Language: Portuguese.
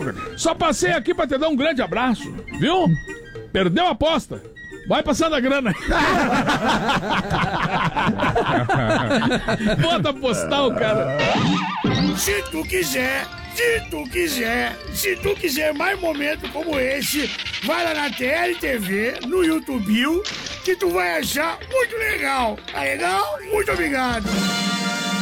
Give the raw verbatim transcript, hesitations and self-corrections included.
Só passei aqui pra te dar um grande abraço, viu? Perdeu a aposta. Vai passando a grana. Bota postal, cara. Se tu quiser, se tu quiser, se tu quiser mais momentos como esse, vai lá na T L T V, no YouTube, que tu vai achar muito legal. Tá legal? Muito obrigado.